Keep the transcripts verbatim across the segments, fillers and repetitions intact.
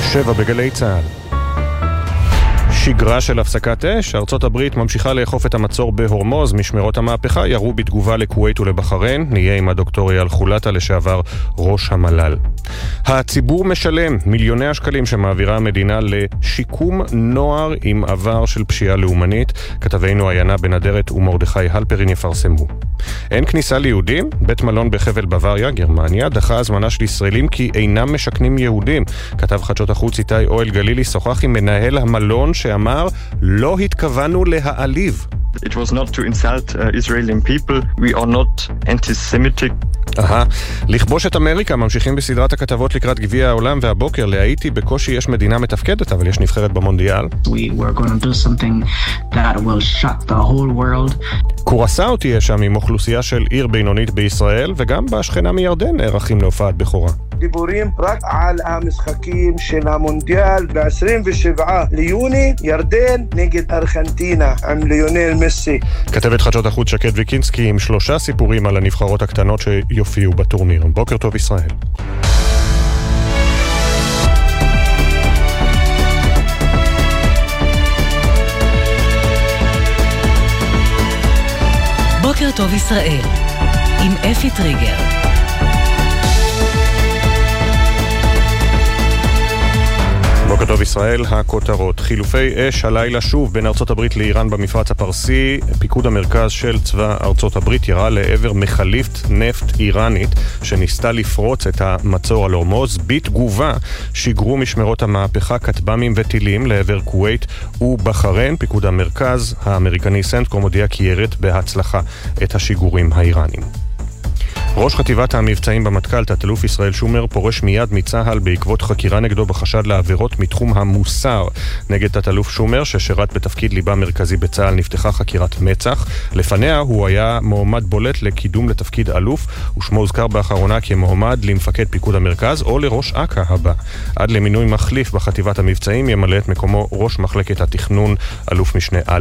שבע בגלי צהל. שגרה של הפסקת אש, ארצות הברית ממשיכה לאכוף את המצור בהורמוז, משמרות המהפכה ירו בתגובה לכווית ולבחריין, נהיה עם הדוקטור אייל חולטה לשעבר ראש המל"ל. הציבור משלם מיליוני השקלים שמעבירה המדינה לשיקום נוער עם עבר של פשיעה לאומנית, כתבינו עיינה בנדרת ומרדכי הלפרין יפרסמו. אין כניסה ליהודים? בית מלון בחבל בוואריה, גרמניה, דחה הזמנה של ישראלים כי אינם משכנים יהודים. כתב חדשות החוץ איתי אוהל גלילי שוחח עם מנהל המלון שאמר לא התכוונו להעליב. It was not to insult uh, Israeli people. We are not anti-Semitic. אהה, לכבוש את אמריקה, ממשיכים בסדרת הכתבות לקראת גביע העולם, והבוקר להאיטי בקושי יש מדינה מתפקדת, אבל יש נבחרת במונדיאל. We were going to do something that will shock the whole world. קורסאו תהיה שם עם אוכלוסייה של עיר בינונית בישראל, וגם בשכנה מירדן נערכים להופעת בכורה. דיבורים רק על המשחקים של המונדיאל ב-עשרים ושבעה ליוני, ירדן נגד ארגנטינה עם ליונל מסי. כתבת חדשות החוץ שקד ויקינסקי עם שלושה סיפורים על הנבחרות הקטנות שיופיעו בטורניר. בוקר טוב ישראל. בוקר טוב ישראל עם אפי טריגר. בוקר טוב ישראל, הכותרות. חילופי אש הלילה שוב בין ארצות הברית לאיראן במפרץ הפרסי. פיקוד המרכז של צבא ארצות הברית ירה לעבר מחליפת נפט איראנית שניסתה לפרוץ את המצור על הורמוז. בתגובה שיגרו משמרות המהפכה כטב"מים וטילים לעבר כווית ובחריין. פיקוד המרכז האמריקני סנטקום הודיע כי ירד בהצלחה את השיגורים האיראנים. ראש חטיבת המבצעים במטכ"ל, תת-אלוף ישראל שומר, פורש מיד מצה"ל בעקבות חקירה נגדו בחשד לעבירות מתחום המוסר. נגד תת-אלוף שומר, ששירת בתפקיד ליבה מרכזי בצה"ל, נפתחה חקירת מצח. לפניה הוא היה מועמד בולט לקידום לתפקיד אלוף, ושמו הוזכר באחרונה כמועמד למפקד פיקוד המרכז או לראש אכ"א הבא. עד למינוי מחליף בחטיבת המבצעים ימלא את מקומו ראש מחלקת התכנון, אלוף משנה א'.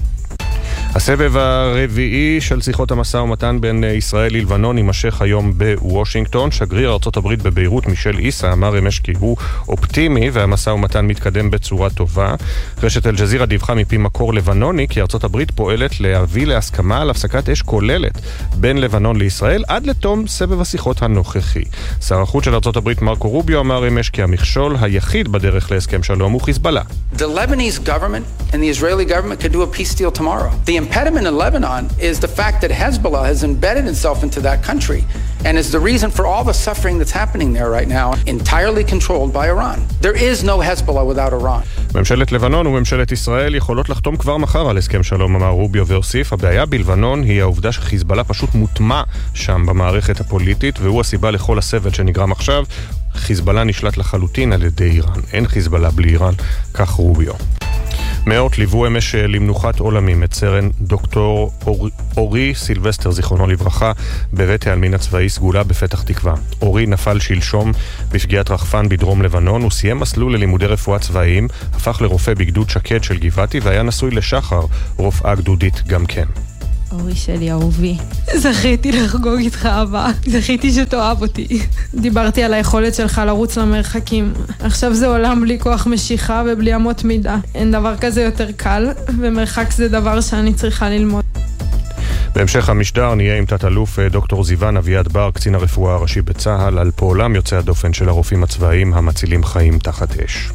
הסבב הרביעי של שיחות המשא ומתן בין ישראל ללבנון יימשך היום בוושינגטון. שגריר ארצות הברית בביירות מישל איסה אמר אמש כי הוא אופטימי והמשא ומתן מתקדם בצורה טובה. רשת אל-ג'זירה דיווחה מפי מקור לבנוני כי ארצות הברית פועלת להביא להסכמה על הפסקת אש כוללת בין לבנון לישראל עד לתום סבב השיחות הנוכחי. שר החוץ של ארצות הברית מרקו רוביו אמר אמש כי המכשול היחיד בדרך להסכם שלום הוא חיזבאללה. The Lebanese government and the Israeli government could do a peace deal tomorrow. The impediment in Lebanon is the fact that Hezbollah has embedded itself into that country and is the reason for all the suffering that's happening there right now, entirely controlled by Iran. There is no Hezbollah without Iran. ממשלת לבנון וממשלת ישראל יכולות לחתום כבר מחר על הסכם שלום, אמר רוביו והוסיף. הבעיה בלבנון היא העובדה שחיזבאללה פשוט מוטמע שם במערכת הפוליטית, והוא הסיבה לכל הסבל שנגרם עכשיו. חיזבאללה נשלט לחלוטין על ידי איראן. אין חיזבאללה בלי איראן, כך רוביו. מאות ליוו אמש למנוחת עולמים את סרן דוקטור אור, אורי סילבסטר, זיכרונו לברכה, בבית העלמין הצבאי סגולה בפתח תקווה. אורי נפל שלשום בפגיעת רחפן בדרום לבנון, הוא סיים מסלול ללימודי רפואה צבאיים, הפך לרופא בגדוד שקד של גבעתי והיה נשוי לשחר, רופאה גדודית גם כן. אורי שלי, אהובי, זכיתי לחגוג איתך אהבה, זכיתי שתאהב אותי. דיברתי על היכולת שלך לרוץ למרחקים. עכשיו זה עולם בלי כוח משיכה ובלי אמות מידה. אין דבר כזה יותר קל, ומרחק זה דבר שאני צריכה ללמוד. בהמשך המשדר נהיה עם תת-אלוף דוקטור זיוון אביעד בר, קצין הרפואה הראשי בצה"ל, על פועלם יוצא הדופן של הרופאים הצבאיים המצילים חיים תחת אש.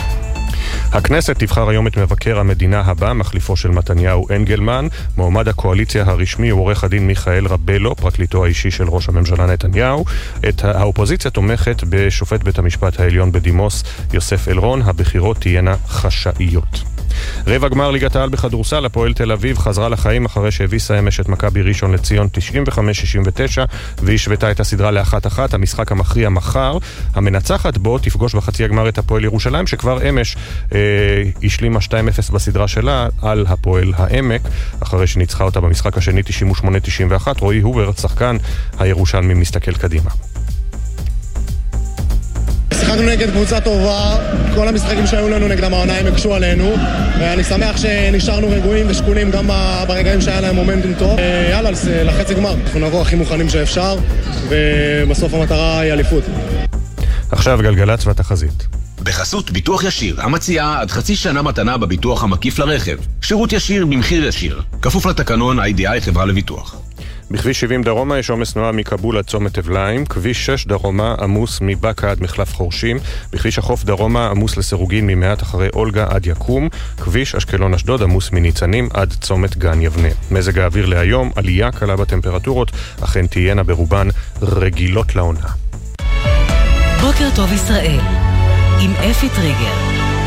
הכנסת תבחר היום את מבקר המדינה הבא, מחליפו של מתניהו אנגלמן. מועמד הקואליציה הרשמי הוא עורך הדין מיכאל רבלו, פרקליטו האישי של ראש הממשלה נתניהו. את האופוזיציה תומכת בשופט בית המשפט העליון בדימוס יוסף אלרון. הבחירות תהיינה חשאיות. רבע גמר ליגת העל בכדורסל, הפועל תל אביב חזרה לחיים אחרי שהביסה אמש את מכבי ראשון לציון תשעים וחמש שישים ותשע והשוותה את הסדרה לאחת אחת. המשחק המכריע מחר, המנצחת בו תפגוש בחצי הגמר את הפועל ירושלים, שכבר אמש אה, השלימה שתיים אפס בסדרה שלה על הפועל העמק אחרי שניצחה אותה במשחק השני תשעים ושמונה תשעים ואחת. רועי הובר, שחקן הירושלמי, מסתכל קדימה. שיחקנו נגד קבוצה טובה, כל המשחקים שהיו לנו נגד המעוניים הקשו עלינו, ואני שמח שנשארנו רגועים ושקולים גם ברגעים שהיה להם מומנטום טוב. יאללה, לחצי גמר, אנחנו נבוא הכי מוכנים שאפשר, ובסוף המטרה היא אליפות. עכשיו גלגלצ והתחזית. בחסות ביטוח ישיר, המציעה עד חצי שנה מתנה בביטוח המקיף לרכב. שירות ישיר במחיר ישיר. כפוף לתקנון איי די איי חברה לביטוח. בכביש שבעים דרומה יש עומס תנועה מכבול עד צומת אבליים, כביש שש דרומה עמוס מבאקה עד מחלף חורשים, בכביש החוף דרומה עמוס לסירוגין ממעט אחרי אולגה עד יקום, כביש אשקלון אשדוד עמוס מניצנים עד צומת גן יבנה. מזג האוויר להיום, עלייה קלה בטמפרטורות, אכן תהיינה ברובן רגילות לעונה. בוקר טוב ישראל, עם אפי טריגר.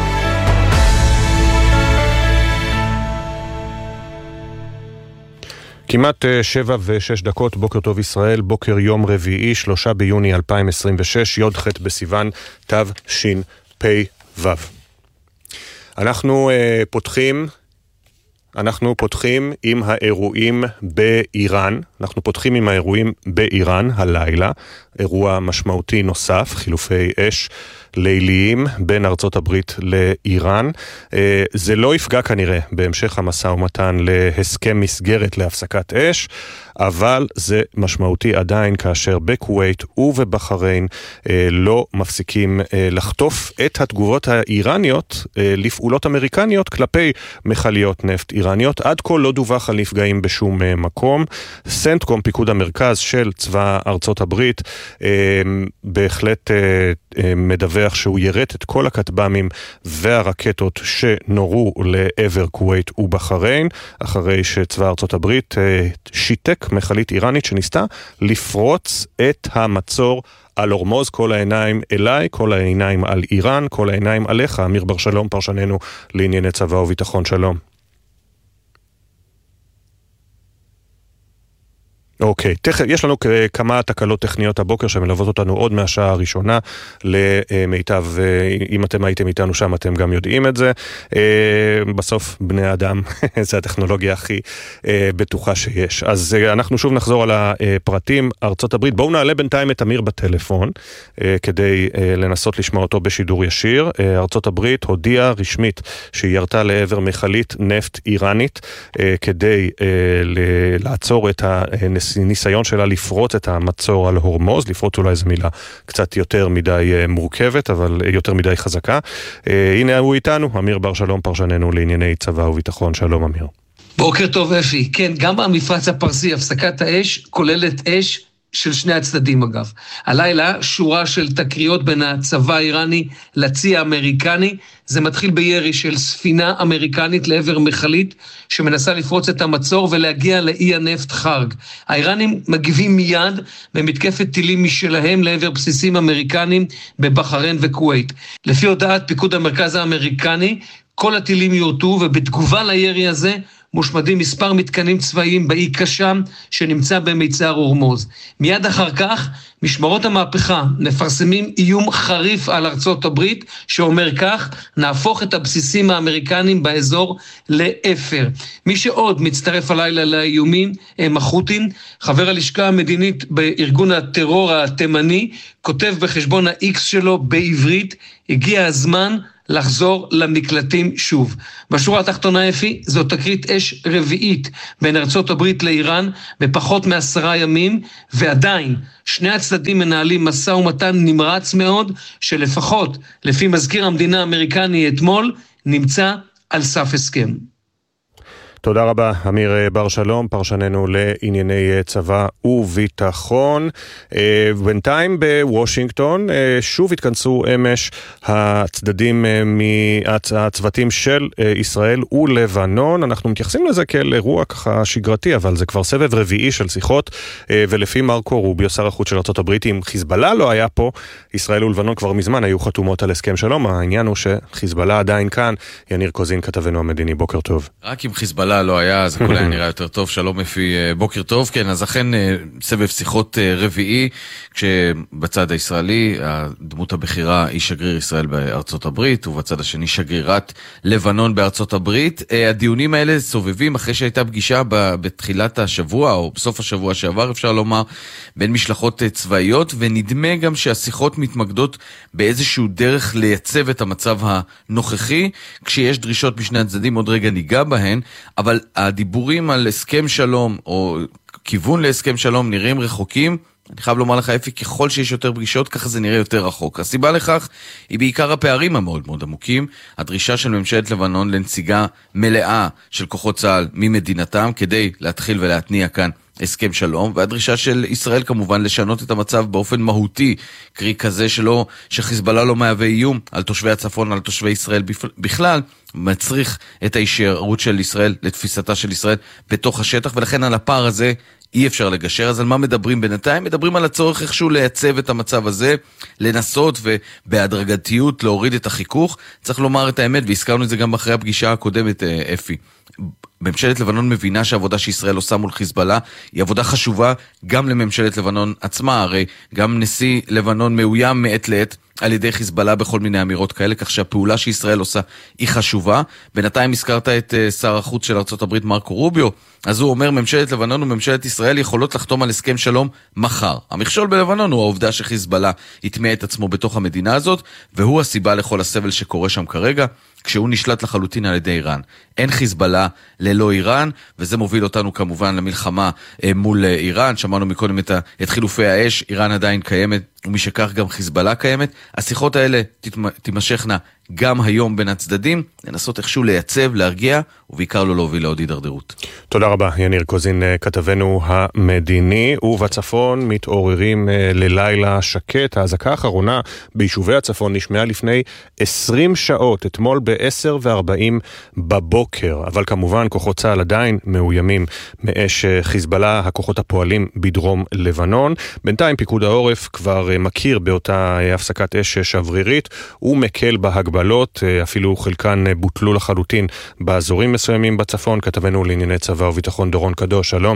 כמעט שבע ושש דקות, בוקר טוב ישראל, בוקר יום רביעי, שלושה ביוני אלפיים עשרים ושש, יוד ח' בסיוון, תו שין פי וו. אנחנו uh, פותחים, אנחנו פותחים עם האירועים באיראן, אנחנו פותחים עם האירועים באיראן הלילה, אירוע משמעותי נוסף, חילופי אש ליליים בין ארצות הברית לאיראן. זה לא יפגע כנראה בהמשך המשא ומתן להסכם מסגרת להפסקת אש, אבל זה משמעותי עדיין כאשר בכווית ובבחריין לא מפסיקים לחטוף את התגובות האיראניות לפעולות אמריקניות כלפי מכליות נפט איראניות. עד כה לא דווח על נפגעים בשום מקום. סנטקום, פיקוד המרכז של צבא ארצות הברית, בהחלט מדווח שהוא ירט את כל הכטב"מים והרקטות שנורו לעבר כווית ובחריין, אחרי שצבא ארצות הברית שיתק מכלית איראנית שניסתה לפרוץ את המצור על הורמוז. כל העיניים אליי, כל העיניים על איראן, כל העיניים עליך. אמיר בר שלום, פרשננו לענייני צבא וביטחון, שלום. אוקיי, תכף, יש לנו כמה תקלות טכניות הבוקר שמלוות אותנו עוד מהשעה הראשונה למיטב, אם אתם הייתם איתנו שם אתם גם יודעים את זה. בסוף בני אדם, זה הטכנולוגיה הכי בטוחה שיש. אז אנחנו שוב נחזור על הפרטים. ארצות הברית, בואו נעלה בינתיים את אמיר בטלפון, כדי לנסות לשמוע אותו בשידור ישיר. ארצות הברית הודיעה רשמית שהיא ירתה לעבר מכלית נפט איראנית, כדי לעצור את הנס ניסיון שלה לפרוץ את המצור על הורמוז, לפרוץ אולי זו מילה קצת יותר מדי מורכבת, אבל יותר מדי חזקה. הנה הוא איתנו, אמיר בר שלום, פרשננו לענייני צבא וביטחון. שלום אמיר. בוקר טוב אפי. כן, גם במפרץ הפרסי הפסקת האש כוללת אש של שני הצדדים אגב. הלילה שורה של תקריות בין הצבא האיראני לצי האמריקני. זה מתחיל בירי של ספינה אמריקנית לעבר מכלית שמנסה לפרוץ את המצור ולהגיע לאי הנפט חרג. האיראנים מגיבים מיד במתקפת טילים משלהם לעבר בסיסים אמריקנים בבחריין וכווית. לפי הודעת פיקוד המרכז האמריקני, כל הטילים יורטו, ובתגובה לירי הזה מושמדים מספר מתקנים צבאיים באי קשם שנמצא במיצר הורמוז. מיד אחר כך משמרות המהפכה מפרסמים איום חריף על ארצות הברית שאומר כך: נהפוך את הבסיסים האמריקנים באזור לאפר. מי שעוד מצטרף הלילה לאיומים הם החות'ים. חבר הלשכה המדינית בארגון הטרור התימני כותב בחשבון ה-X שלו בעברית: הגיע הזמן לחזור למקלטים שוב. בשורה התחתונה אפי, זו תקרית אש רביעית בין ארצות הברית לאיראן בפחות מעשרה ימים, ועדיין שני הצדדים מנהלים מסע ומתן נמרץ מאוד, שלפחות לפי מזכיר המדינה האמריקני אתמול, נמצא על סף הסכם. תודה רבה, אמיר בר שלום, פרשננו לענייני צבא וביטחון. בינתיים בוושינגטון שוב התכנסו אמש הצדדים מהצוותים של ישראל ולבנון. אנחנו מתייחסים לזה כאל אירוע ככה שגרתי, אבל זה כבר סבב רביעי של שיחות, ולפי מרקו רוביו, שר החוץ של ארצות הברית, אם חיזבאללה לא היה פה, ישראל ולבנון כבר מזמן היו חתומות על הסכם שלום. העניין הוא שחיזבאללה עדיין כאן. יניר קוזין, כתבנו המדיני, בוקר טוב. רק אם חיזבאללה לא היה, אז הכל היה נראה יותר טוב. שלום אפי, בוקר טוב. כן, אז אכן סבב שיחות רביעי, כשבצד הישראלי הדמות הבכירה היא שגריר ישראל בארצות הברית, ובצד השני שגרירת לבנון בארצות הברית. הדיונים האלה סובבים אחרי שהייתה פגישה בתחילת השבוע, או בסוף השבוע שעבר אפשר לומר, בין משלחות צבאיות, ונדמה גם שהשיחות מתמקדות באיזשהו דרך לייצב את המצב הנוכחי, כשיש דרישות משני הצדדים, עוד רגע ניגע בהן, אבל הדיבורים על הסכם שלום, או כיוון להסכם שלום, נראים רחוקים, אני חייב לומר לך, אפי, ככל שיש יותר פגישות, ככה זה נראה יותר רחוק. הסיבה לכך היא בעיקר הפערים המאוד מאוד עמוקים, הדרישה של ממשלת לבנון לנציגה מלאה של כוחות צה"ל ממדינתם, כדי להתחיל ולהתניע כאן הסכם שלום, והדרישה של ישראל כמובן לשנות את המצב באופן מהותי, קרי כזה שלא, שחיזבאללה לא מהווה איום על תושבי הצפון, על תושבי ישראל בכלל, מצריך את ההישארות של ישראל, לתפיסתה של ישראל בתוך השטח, ולכן על הפער הזה אי אפשר לגשר. אז על מה מדברים בינתיים? מדברים על הצורך איכשהו לייצב את המצב הזה, לנסות ובהדרגתיות להוריד את החיכוך. צריך לומר את האמת, והזכרנו את זה גם אחרי הפגישה הקודמת, אפי. ממשלת לבנון מבינה שהעבודה שישראל עושה מול חיזבאללה היא עבודה חשובה גם לממשלת לבנון עצמה, הרי גם נשיא לבנון מאוים מעת לעת על ידי חיזבאללה בכל מיני אמירות כאלה, כך שהפעולה שישראל עושה היא חשובה. בינתיים הזכרת את שר החוץ של ארצות הברית מרקו רוביו, אז הוא אומר ממשלת לבנון וממשלת ישראל יכולות לחתום על הסכם שלום מחר. המכשול בלבנון הוא העובדה שחיזבאללה יטמע את עצמו בתוך המדינה הזאת, והוא הסיבה לכל הסבל שקורה שם כרגע, כשהוא נשלט לחלוטין על ידי איראן. אין חיזבאללה ללא איראן, וזה מוביל אותנו כמובן למלחמה מול איראן. שמענו מקודם את, את חילופי האש, איראן עדיין קיימת, ומשכך גם חיזבאללה קיימת. השיחות האלה תימשכנה גם היום בין הצדדים, לנסות איכשהו לייצב, להרגיע, ובעיקר לא להוביל לעוד הידרדרות. תודה רבה, יניר קוזין, כתבנו המדיני. ובצפון מתעוררים ללילה שקט. האזעקה האחרונה ביישובי הצפון נשמעה לפני עשרים שעות, אתמול ב-עשר וארבעים בבוקר. אבל כמובן כוחות צה"ל עדיין מאוימים מאש חיזבאללה, הכוחות הפועלים בדרום לבנון. בינתיים פיקוד העורף כבר מכיר באותה הפסקת אש שברירית, ומקל בהגבלות, אפילו חלקן בוטלו לחלוטין באזורים מסוימים בצפון. כתבנו לענייני צבא וביטחון דורון קדוש, שלום.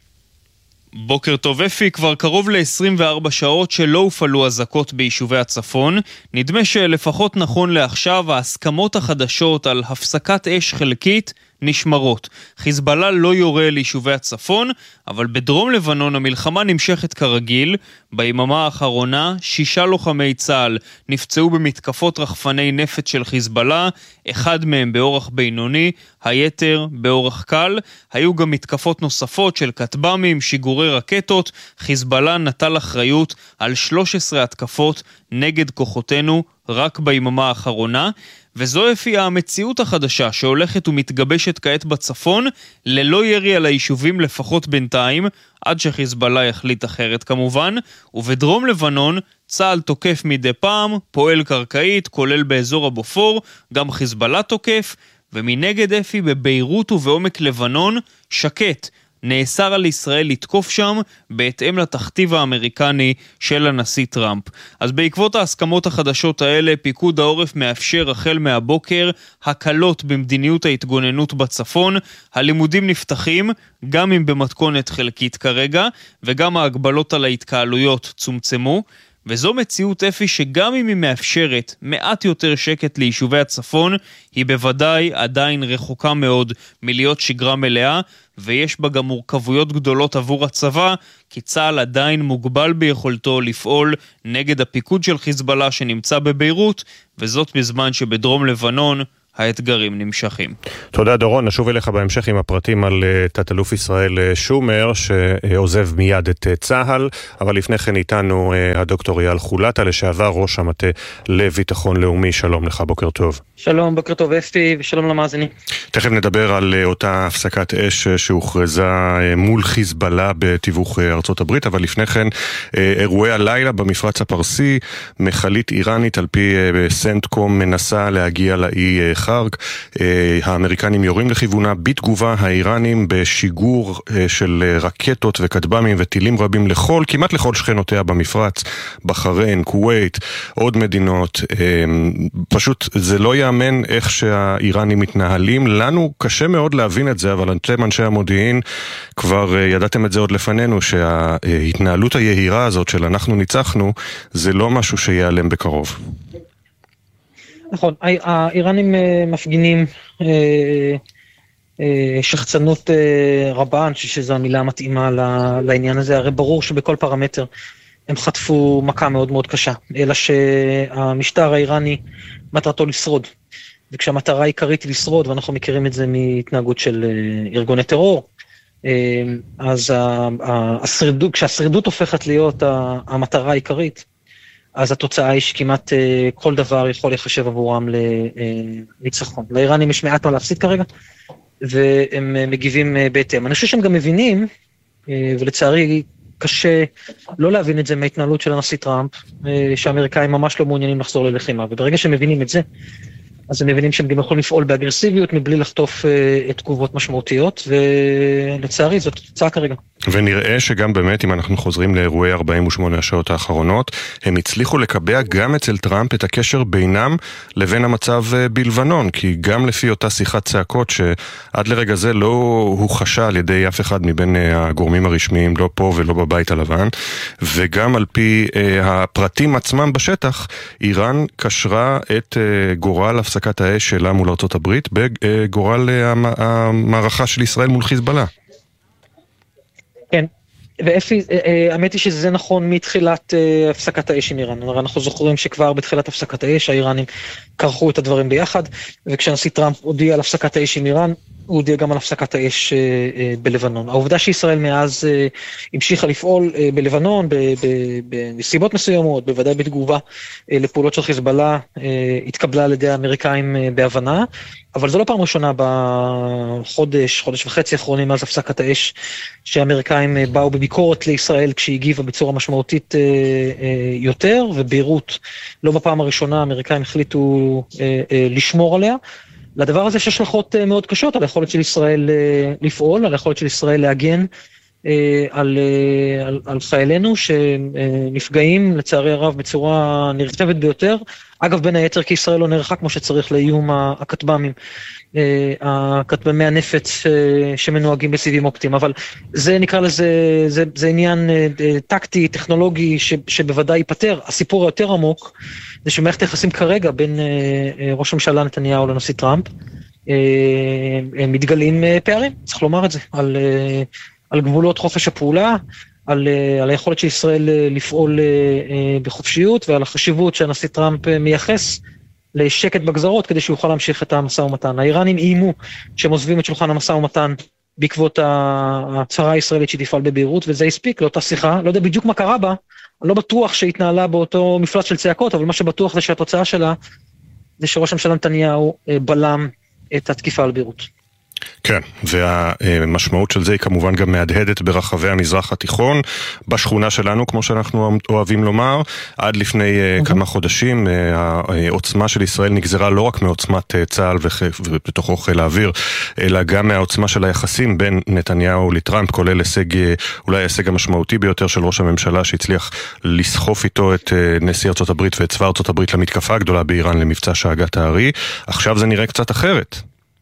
בוקר טוב אפי, כבר קרוב ל-עשרים וארבע שעות שלא הופעלו אזעקות ביישובי הצפון. נדמה שלפחות נכון לעכשיו ההסכמות החדשות על הפסקת אש חלקית נשמרות. חיזבאללה לא יורה ליישובי הצפון, אבל בדרום לבנון המלחמה נמשכת כרגיל. ביממה האחרונה שישה לוחמי צה"ל נפצעו במתקפות רחפני נפץ של חיזבאללה, אחד מהם באורח בינוני, היתר באורח קל. היו גם מתקפות נוספות של כטב"מים, שיגורי רקטות. חיזבאללה נטל אחריות על שלוש עשרה התקפות נגד כוחותינו רק ביממה האחרונה. וזו הפיעה המציאות החדשה שהולכת ומתגבשת כעת בצפון, ללא ירי על היישובים לפחות בינתיים, עד שחיזבאללה יחליט אחרת כמובן. ובדרום לבנון צה"ל תוקף מדי פעם, פועל קרקעית, כולל באזור הבופור, גם חיזבאללה תוקף. ומנגד אפי בביירות ובעומק לבנון שקט, נאסר על ישראל לתקוף שם בהתאם לתכתיב האמריקני של הנשיא טראמפ. אז בעקבות ההסכמות החדשות האלה, פיקוד העורף מאפשר החל מהבוקר הקלות במדיניות ההתגוננות בצפון. הלימודים נפתחים, גם אם במתכונת חלקית כרגע, וגם ההגבלות על ההתקהלויות צומצמו. וזו מציאות אפי שגם אם היא מאפשרת מעט יותר שקט ליישובי הצפון, היא בוודאי עדיין רחוקה מאוד מלהיות שגרה מלאה, ויש בה גם מורכבויות גדולות עבור הצבא, כי צה"ל עדיין מוגבל ביכולתו לפעול נגד הפיקוד של חיזבאללה שנמצא בביירות, וזאת בזמן שבדרום לבנון האתגרים נמשכים. תודה דורון, נשוב אליך בהמשך עם הפרטים על תת-אלוף ישראל שומר שעוזב מיד את צה"ל, אבל לפני כן איתנו הדוקטור אייל חולטה, לשעבר ראש המטה לביטחון לאומי. שלום לך, בוקר טוב. שלום, בוקר טוב אפי, ושלום למאזינים. תכף נדבר על אותה הפסקת אש שהוכרזה מול חיזבאללה בתיווך ארצות הברית, אבל לפני כן אירועי הלילה במפרץ הפרסי, מכלית איראנית על פי סנטקום מנסה להגיע לאי חרג, האמריקנים יורים לכיוונה, בתגובה האיראנים בשיגור של רקטות וכטב"מים וטילים רבים לכל, כמעט לכל שכנותיה במפרץ, בחריין, כווית, עוד מדינות. פשוט זה לא יאמן איך שהאיראנים מתנהלים. לנו קשה מאוד להבין את זה, אבל אתם אנשי המודיעין כבר ידעתם את זה עוד לפנינו, שההתנהלות היהירה הזאת של אנחנו ניצחנו, זה לא משהו שיעלם בקרוב. נכון, האיראנים מפגינים שחצנות רבה, אני חושב שזו המילה המתאימה לעניין הזה. הרי ברור שבכל פרמטר הם חטפו מכה מאוד מאוד קשה, אלא שהמשטר האיראני מטרתו לשרוד, וכשהמטרה העיקרית היא לשרוד, ואנחנו מכירים את זה מהתנהגות של ארגוני טרור, אז השרידות, כשהשרידות הופכת להיות המטרה העיקרית, אז התוצאה היא שכמעט כל דבר יכול לחשב עבורם לניצחון. לאיראנים יש מעט מה להפסיד כרגע, והם מגיבים בהתאם. אני חושב שהם גם מבינים, ולצערי קשה לא להבין את זה מההתנהלות של הנשיא טראמפ, שהאמריקאים ממש לא מעוניינים לחזור ללחימה, וברגע שהם מבינים את זה, אז הם מבינים שהם גם יכולים לפעול באגרסיביות, מבלי לחטוף את תגובות משמעותיות, ולצערי זאת תוצאה כרגע. ונראה שגם באמת, אם אנחנו חוזרים לאירועי ארבעים ושמונה השעות האחרונות, הם הצליחו לקבע גם אצל טראמפ את הקשר בינם לבין המצב בלבנון, כי גם לפי אותה שיחת צעקות שעד לרגע זה לא הוכחה על ידי אף אחד מבין הגורמים הרשמיים, לא פה ולא בבית הלבן, וגם על פי הפרטים עצמם בשטח, איראן קשרה את גורל הפסקת האש שלה מול ארצות הברית בגורל המערכה של ישראל מול חיזבאללה. כן, ואפי, האמת היא שזה נכון מתחילת הפסקת האש עם איראן. אנחנו זוכרים שכבר בתחילת הפסקת האש האיראנים קרחו את הדברים ביחד, וכשהנשיא טראמפ הודיע על הפסקת האש עם איראן, הוא הודיע גם על הפסקת האש בלבנון. העובדה שישראל מאז המשיכה לפעול בלבנון, בנסיבות מסוימות, בוודאי בתגובה לפעולות של חיזבאללה, התקבלה על ידי האמריקאים בהבנה, אבל זו לא פעם ראשונה בחודש, חודש וחצי האחרונים מאז הפסקת האש, שהאמריקאים באו בביקורת לישראל כשהגיבה בצורה משמעותית יותר, וביירות, לא בפעם הראשונה האמריקאים החליטו לשמור עליה. לדבר הזה יש השלכות מאוד קשות על היכולת של ישראל לפעול, על היכולת של ישראל להגן על, על, על חיילינו שנפגעים לצערי הרב בצורה נרחבת ביותר. אגב, בין היתר כי ישראל לא נערכה כמו שצריך לאיום הכטב"מים, הכטב"מי הנפץ שמנוהגים בסיבים אופטיים, אבל זה נקרא לזה, זה, זה עניין טקטי, טכנולוגי ש, שבוודאי ייפטר. הסיפור היותר עמוק זה שמערכת היחסים כרגע בין ראש הממשלה נתניהו לנשיא טראמפ, מתגלים פערים, צריך לומר את זה, על, על גבולות חופש הפעולה, על, על היכולת של ישראל לפעול בחופשיות, ועל החשיבות שהנשיא טראמפ מייחס לשקט בגזרות, כדי שיוכל להמשיך את המשא ומתן. האיראנים איימו שהם עוזבים את שולחן המשא ומתן, בעקבות הצהרה הישראלית שתפעל בביירות, וזה הספיק לאותה שיחה, לא יודע בדיוק מה קרה בה, אני לא בטוח שהתנהלה באותו מפלט של צעקות, אבל מה שבטוח זה שהתוצאה שלה, זה שראש הממשלה נתניהו בלם את התקיפה על ביירות. כן, והמשמעות של זה היא כמובן גם מהדהדת ברחבי המזרח התיכון, בשכונה שלנו, כמו שאנחנו אוהבים לומר, עד לפני כמה חודשים, העוצמה של ישראל נגזרה לא רק מעוצמת צה"ל ובתוכו חיל האוויר, אלא גם מהעוצמה של היחסים בין נתניהו לטראמפ, כולל הישג, אולי ההישג המשמעותי ביותר של ראש הממשלה, שהצליח לסחוף איתו את נשיא ארצות הברית ואת צבא ארצות הברית למתקפה הגדולה באיראן, למבצע שאגת הארי. עכשיו זה נראה קצת אחרת.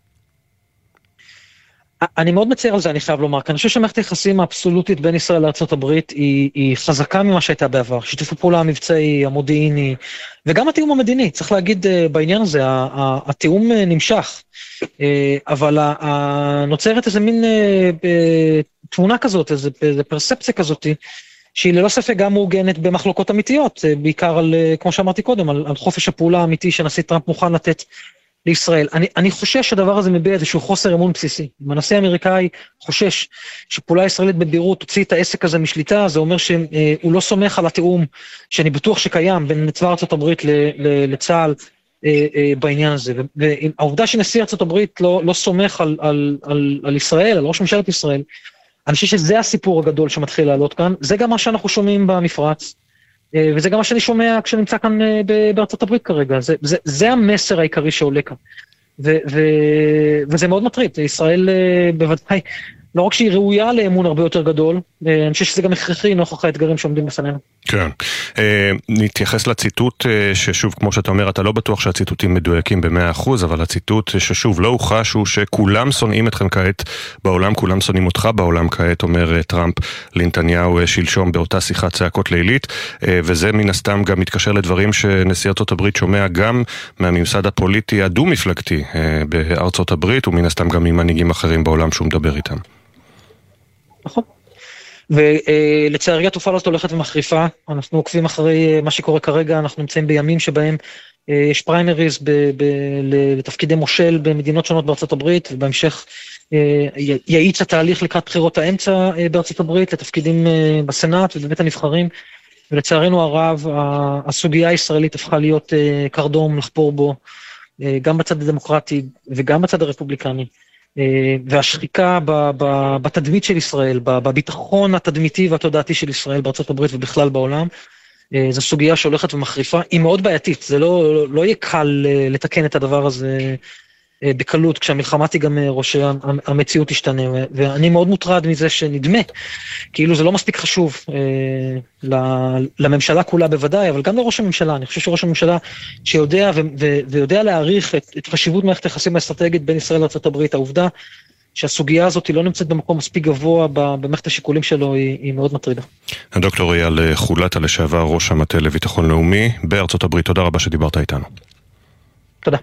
אני מאוד מצער על זה, אני חייב לומר, כי אני חושב שמערכת היחסים האבסולוטית בין ישראל לארצות הברית היא, היא חזקה ממה שהייתה בעבר, שיתוף הפעולה המבצעי, המודיעיני, וגם התיאום המדיני, צריך להגיד בעניין הזה, התיאום נמשך, אבל נוצרת איזה מין תמונה כזאת, איזה פרספציה כזאת, שהיא ללא ספק גם מעוגנת במחלוקות אמיתיות, בעיקר על, כמו שאמרתי קודם, על, על חופש הפעולה האמיתי שנשיא טראמפ מוכן לתת לישראל. אני, אני חושש שהדבר הזה מביע איזשהו חוסר אמון בסיסי. אם הנשיא האמריקאי חושש שפעולה ישראלית בביירות תוציא את העסק הזה משליטה, זה אומר שהוא לא סומך על התיאום שאני בטוח שקיים בין צבא ארצות הברית לצה"ל בעניין הזה. והעובדה שנשיא ארצות הברית לא, לא סומך על, על, על, על ישראל, על ראש ממשלת ישראל, אני חושב שזה הסיפור הגדול שמתחיל לעלות כאן. זה גם מה שאנחנו שומעים במפרץ, וזה גם מה שאני שומע כשנמצא כאן בארצות הברית כרגע. זה, זה, זה המסר העיקרי שעולה כאן. ו, ו, וזה מאוד מטריד. ישראל בוודאי, לא רק שהיא ראויה לאמון הרבה יותר גדול, אני חושב שזה גם הכרחי נוכח האתגרים שעומדים בפנינו. כן. נתייחס לציטוט ששוב, כמו שאתה אומר, אתה לא בטוח שהציטוטים מדויקים ב-מאה אחוז, אבל הציטוט ששוב לא הוכח הוא שכולם שונאים אתכם כעת בעולם, כולם שונאים אותך בעולם כעת, אומר טראמפ לנתניהו שלשום באותה שיחת צעקות לילית, וזה מן הסתם גם מתקשר לדברים שנשיא ארצות הברית שומע גם מהממסד הפוליטי הדו-מפלגתי בארצות הברית, ומן הסתם גם ממנהיגים אחרים בעולם שהוא מדבר איתם. נכון. ולצערי התופעה הזאת הולכת ומחריפה, אנחנו עוקבים אחרי מה שקורה כרגע, אנחנו נמצאים בימים שבהם יש פריימריז לתפקידי מושל במדינות שונות בארצות הברית, ובהמשך יאיץ התהליך לקראת בחירות האמצע בארצות הברית, לתפקידים בסנאט ובבית הנבחרים, ולצערנו הרב, הסוגיה הישראלית הפכה להיות קרדום לחפור בו, גם בצד הדמוקרטי וגם בצד הרפובליקני, והשחיקה בתדמית של ישראל, בביטחון התדמיתי והתודעתי של ישראל בארצות הברית ובכלל בעולם, זו סוגיה שהולכת ומחריפה, היא מאוד בעייתית, זה לא, לא יהיה קל לתקן את הדבר הזה בקלות, כשהמלחמה תיגמר או שהמציאות תשתנה, ואני מאוד מוטרד מזה שנדמה, כאילו זה לא מספיק חשוב לממשלה כולה בוודאי, אבל גם לראש הממשלה, אני חושב שראש הממשלה שיודע ויודע להעריך את, את חשיבות מערכת היחסים האסטרטגית בין ישראל לארצות הברית, העובדה שהסוגיה הזאת היא לא נמצאת במקום מספיק גבוה במערכת השיקולים שלו, היא, היא מאוד מטרידה. הדוקטור אייל חולתה, לשעבר ראש המטה לביטחון לאומי בארצות הברית, תודה רבה שדיברת איתנו. תודה.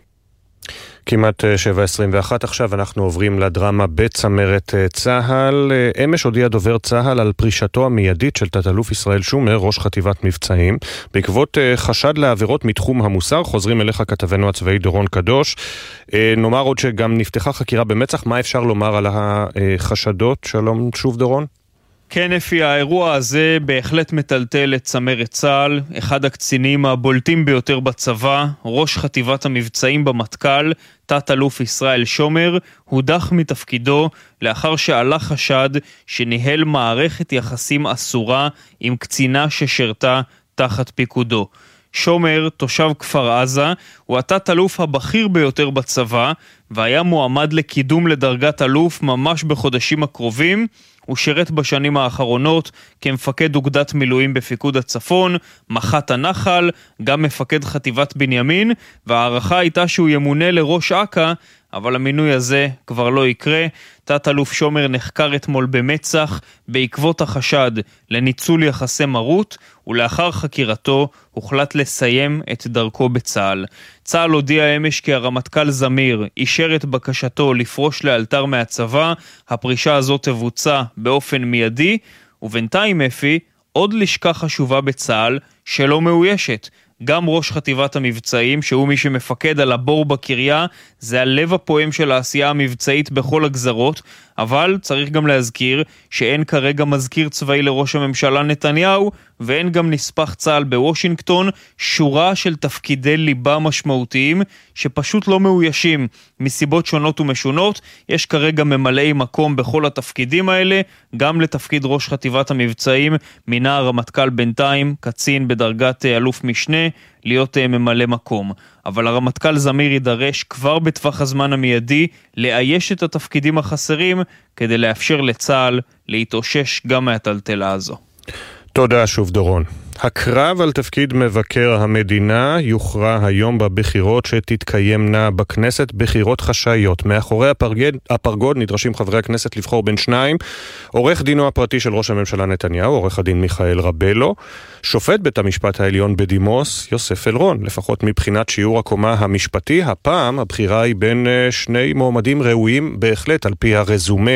כמעט שבע עשרים ואחת עכשיו אנחנו עוברים לדרמה בצמרת צה"ל. אמש הודיע דובר צה"ל על פרישתו המיידית של תת-אלוף ישראל שומר, ראש חטיבת מבצעים. בעקבות חשד לעבירות מתחום המוסר, חוזרים אליך כתבנו הצבאי דורון קדוש. נאמר עוד שגם נפתחה חקירה במצ"ח, מה אפשר לומר על החשדות? שלום שוב דורון. כן, אפי, האירוע הזה בהחלט מטלטל את צמרת צה"ל, אחד הקצינים הבולטים ביותר בצבא, ראש חטיבת המבצעים במטכ"ל, תת-אלוף ישראל שומר, הודח מתפקידו לאחר שעלה חשד שניהל מערכת יחסים אסורה עם קצינה ששרתה תחת פיקודו. שומר, תושב כפר עזה, הוא התת-אלוף הבכיר ביותר בצבא, והיה מועמד לקידום לדרגת אלוף ממש בחודשים הקרובים. הוא שירת בשנים האחרונות כמפקד אוגדת מילואים בפיקוד הצפון, מח"ט הנחל, גם מפקד חטיבת בנימין, והערכה הייתה שהוא ימונה לראש אכ"א, אבל המינוי הזה כבר לא יקרה. תת-אלוף שומר נחקר אתמול במצ"ח בעקבות החשד לניצול יחסי מרות, ולאחר חקירתו הוחלט לסיים את דרכו בצה"ל. צה"ל הודיע אמש כי הרמטכ"ל זמיר אישר את בקשתו לפרוש לאלתר מהצבא, הפרישה הזאת תבוצע באופן מיידי, ובינתיים אפי עוד לשכה חשובה בצה"ל שלא מאוישת. גם ראש חטיבת המבצעים, שהוא מי שמפקד על הבור בקריה, זה הלב הפועם של העשייה המבצעית בכל הגזרות, אבל צריך גם להזכיר שאין כרגע מזכיר צבאי לראש הממשלה נתניהו, ואין גם נספח צה"ל בוושינגטון, שורה של תפקידי ליבה משמעותיים שפשוט לא מאוישים מסיבות שונות ומשונות. יש כרגע ממלאי מקום בכל התפקידים האלה, גם לתפקיד ראש חטיבת המבצעים מינה הרמטכ"ל בינתיים, קצין בדרגת אלוף משנה, להיות ממלא מקום. אבל הרמטכ"ל זמיר יידרש כבר בטווח הזמן המיידי לאייש את התפקידים החסרים כדי לאפשר לצה"ל להתאושש גם מהטלטלה הזו. תודה שוב דורון. הקרב על תפקיד מבקר המדינה יוכרע היום בבחירות שתתקיימנה בכנסת, בחירות חשאיות. מאחורי הפרגוד, הפרגוד נדרשים חברי הכנסת לבחור בין שניים, עורך דינו הפרטי של ראש הממשלה נתניהו, עורך הדין מיכאל רבלו, שופט בית המשפט העליון בדימוס יוסף אלרון. לפחות מבחינת שיעור הקומה המשפטי, הפעם הבחירה היא בין שני מועמדים ראויים בהחלט על פי הרזומה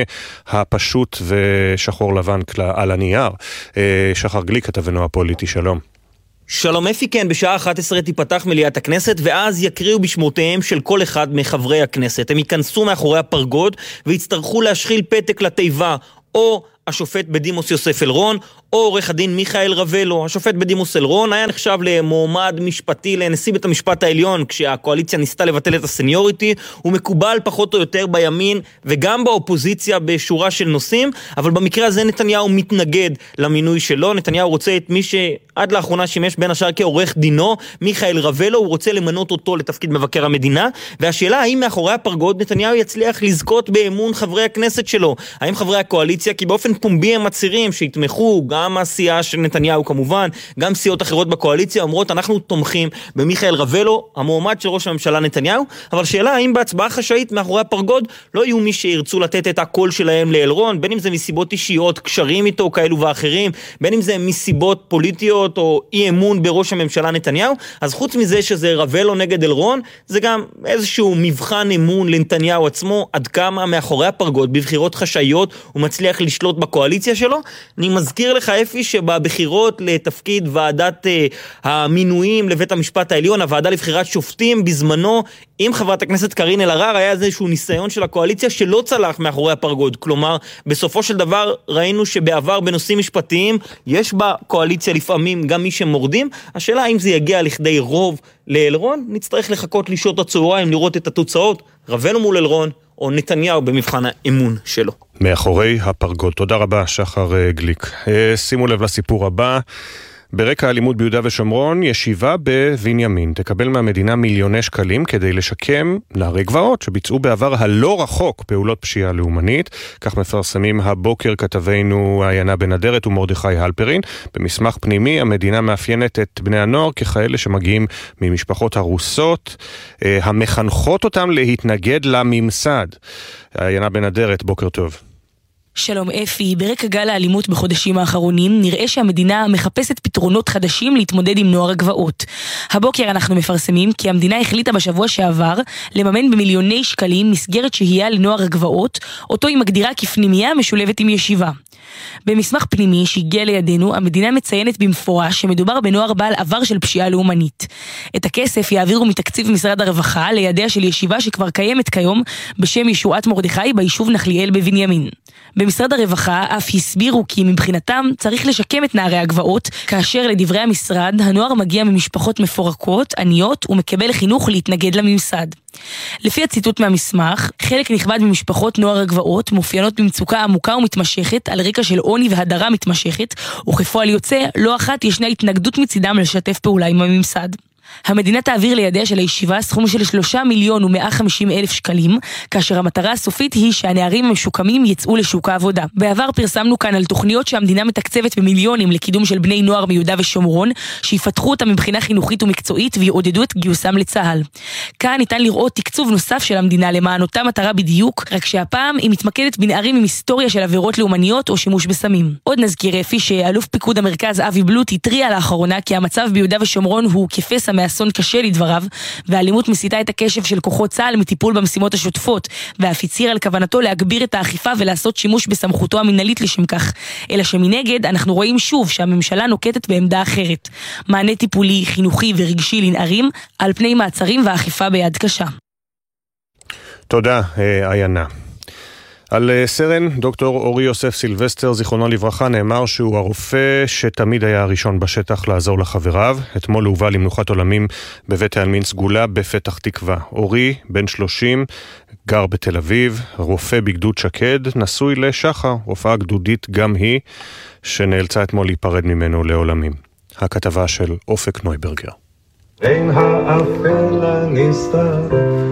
הפשוט ושחור לבן על הנייר. שחר גליק כתבנו הפוליטי, שלום. שלום אפי, כן, בשעה אחת עשרה תיפתח מליאת הכנסת, ואז יקריאו בשמותיהם של כל אחד מחברי הכנסת. הם ייכנסו מאחורי הפרגוד ויצטרכו להשחיל פתק לתיבה או השופט בדימוס יוסף אלרון, או עורך הדין מיכאל רבלו. השופט בדימוס אלרון היה נחשב למועמד משפטי לנשיא בית המשפט העליון, כשהקואליציה ניסתה לבטל את הסניוריטי. הוא מקובל פחות או יותר בימין וגם באופוזיציה בשורה של נושאים, אבל במקרה הזה נתניהו מתנגד למינוי שלו. נתניהו רוצה את מי שעד לאחרונה שימש בין השאר כעורך דינו, מיכאל רבלו. הוא רוצה למנות אותו לתפקיד מבקר המדינה, והשאלה האם מאחורי הפרגוד נתניהו יצליח לזכות באמון חברי הכנסת שלו. האם חברי הקואליציה, כי באופן פומבי הם מצהירים שיתמכו, גם הסיעה של נתניהו כמובן, גם סיעות אחרות בקואליציה אומרות אנחנו תומכים במיכאל רבלו, המועמד של ראש הממשלה נתניהו. אבל שאלה האם בהצבעה חשאית מאחורי הפרגוד לא יהיו מי שירצו לתת את הקול שלהם לאלרון, בין אם זה מסיבות אישיות, קשרים איתו כאלו ואחרים, בין אם זה מסיבות פוליטיות או אי אמון בראש הממשלה נתניהו. אז חוץ מזה שזה רבלו נגד אלרון, זה גם איזשהו מבחן אמון לנתניהו עצמו, עד כמה מאחורי הפרגוד בבחירות חשאיות הוא מצליח לשלוט בקואליציה שלו. אני מזכיר לך אפי שבבחירות לתפקיד ועדת uh, המינויים לבית המשפט העליון, הוועדה לבחירת שופטים, בזמנו עם חברת הכנסת קרין אלהרר היה איזשהו ניסיון של הקואליציה שלא צלח מאחורי הפרגוד. כלומר, בסופו של דבר ראינו שבעבר בנושאים משפטיים יש בקואליציה לפעמים גם מי שמורדים. השאלה האם זה יגיע לכדי רוב לאלרון, נצטרך לחכות לשעות הצהריים לראות את התוצאות, רבנו מול אלרון או נתניהו במבחן האמון שלו. מאחורי הפרגוד. תודה רבה שחר גליק. שימו לב לסיפור הבא. ברקע האלימות ביהודה ושומרון, ישיבה בבנימין תקבל מהמדינה מיליוני שקלים כדי לשקם נערי גבעות שביצעו בעבר הלא רחוק פעולות פשיעה לאומנית. כך מפרסמים הבוקר כתבינו עיינה בן אדרת ומרדכי הלפרין. במסמך פנימי המדינה מאפיינת את בני הנוער ככאלה שמגיעים ממשפחות הרוסות, המחנכות אותם להתנגד לממסד. עיינה בן אדרת, בוקר טוב. שלום אפי, ברקע גל האלימות בחודשים האחרונים נראה שהמדינה מחפשת פתרונות חדשים להתמודד עם נוער הגבעות. הבוקר אנחנו מפרסמים כי המדינה החליטה בשבוע שעבר לממן במיליוני שקלים מסגרת שהייה לנוער הגבעות, אותו היא מגדירה כפנימייה משולבת עם ישיבה. במסמך פנימי שהגיע לידינו, המדינה מציינת במפורש שמדובר בנוער בעל עבר של פשיעה לאומנית. את הכסף יעבירו מתקציב משרד הרווחה לידיה של ישיבה שכבר קיימת כיום בשם ישועת מרדכי ביישוב נחליאל בבנימין. במשרד הרווחה אף הסבירו כי מבחינתם צריך לשקם את נערי הגבעות, כאשר לדברי המשרד הנוער מגיע ממשפחות מפורקות, עניות ומקבל חינוך להתנגד לממסד. לפי הציטוט מהמסמך, חלק נכבד ממשפחות נוער הגבעות מופיינות במצוקה עמוקה ומתמשכת על רקע של עוני והדרה מתמשכת, וכפועל יוצא לא אחת ישנה התנגדות מצידם לשתף פעולה עם הממסד. המדינה תעביר לידיה של הישיבה סכום של שלושה מיליון ומאה וחמישים אלף שקלים, כאשר המטרה הסופית היא שהנערים המשוקמים יצאו לשוק העבודה. בעבר פרסמנו כאן על תוכניות שהמדינה מתקצבת במיליונים לקידום של בני נוער מיהודה ושומרון, שיפתחו אותם מבחינה חינוכית ומקצועית ויעודדו את גיוסם לצה"ל. כאן ניתן לראות תקצוב נוסף של המדינה למען אותה מטרה בדיוק, רק שהפעם היא מתמקדת בנערים עם היסטוריה של עבירות לאומניות או שימוש בסמים. עוד נזכיר אפי שאלוף פיקוד המרכז אבי בלוט התריע לאחרונה כי המצב ביהודה ושומרון הוא כפסע מהאסון קשה לדבריו, והאלימות מסיטה את הקשב של כוחות צה"ל מטיפול במשימות השוטפות, ואף הצהיר על כוונתו להגביר את האכיפה ולעשות שימוש בסמכותו המנהלית לשם כך. אלא שמנגד אנחנו רואים שוב שהממשלה נוקטת בעמדה אחרת. מענה טיפולי, חינוכי ורגשי לנערים, על פני מעצרים ואכיפה ביד קשה. תודה, עיינה. על סרן דוקטור אורי יוסף סילבסטר, זיכרונו לברכה, נאמר שהוא הרופא שתמיד היה הראשון בשטח לעזור לחבריו. אתמול הובא למנוחת עולמים בבית העלמין סגולה בפתח תקווה. אורי, בן שלושים, גר בתל אביב, רופא בגדוד שקד, נשוי לשחר, רופאה גדודית גם היא, שנאלצה אתמול להיפרד ממנו לעולמים. הכתבה של אופק נויברגר. בין האפל הנסתר